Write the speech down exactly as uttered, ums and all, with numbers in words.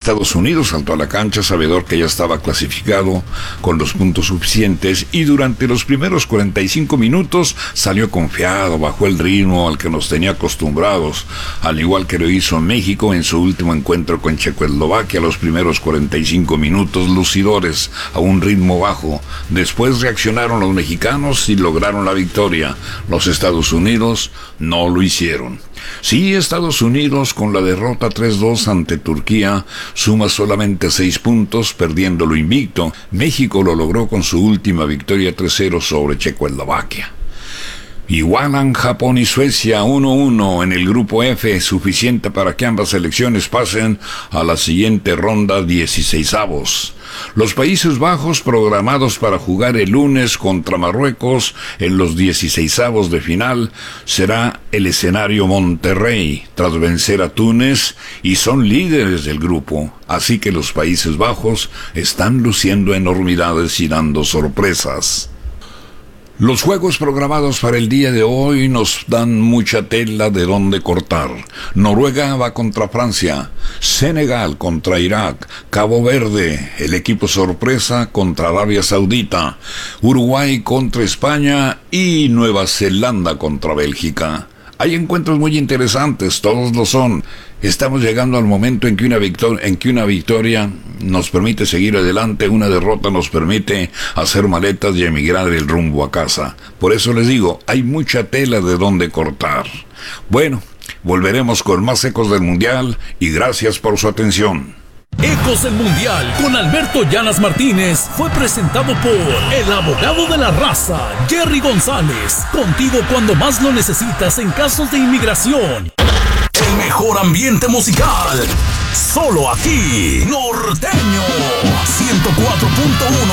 Estados Unidos saltó a la cancha sabedor que ya estaba clasificado con los puntos suficientes y durante los primeros cuarenta y cinco minutos salió confiado, bajó el ritmo al que nos tenía acostumbrados, al igual que lo hizo México en su último encuentro con Checoslovaquia. Los primeros cuarenta y cinco minutos lucidores a un ritmo bajo. Después reaccionaron los mexicanos y lograron la victoria. Los Estados Unidos no lo hicieron. Sí, Estados Unidos con la derrota tres dos ante Turquía suma solamente seis puntos, perdiéndolo invicto. México lo logró con su última victoria tres cero sobre Checoslovaquia. Igualan Japón y Suecia uno uno en el grupo F, suficiente para que ambas selecciones pasen a la siguiente ronda dieciseisavos. Los Países Bajos, programados para jugar el lunes contra Marruecos en los dieciseisavos de final, será el escenario Monterrey, tras vencer a Túnez, y son líderes del grupo. Así que los Países Bajos están luciendo enormidades y dando sorpresas. Los juegos programados para el día de hoy nos dan mucha tela de dónde cortar. Noruega va contra Francia, Senegal contra Irak, Cabo Verde, el equipo sorpresa contra Arabia Saudita, Uruguay contra España y Nueva Zelanda contra Bélgica. Hay encuentros muy interesantes, todos lo son. Estamos llegando al momento en que una victoria, en que una victoria nos permite seguir adelante, una derrota nos permite hacer maletas y emigrar el rumbo a casa. Por eso les digo, hay mucha tela de donde cortar. Bueno, volveremos con más Ecos del Mundial y gracias por su atención. Ecos del Mundial con Alberto Llanas Martínez fue presentado por el abogado de la raza, Jerry González. Contigo cuando más lo necesitas en casos de inmigración. El mejor ambiente musical, solo aquí, Norteño ciento cuatro punto uno.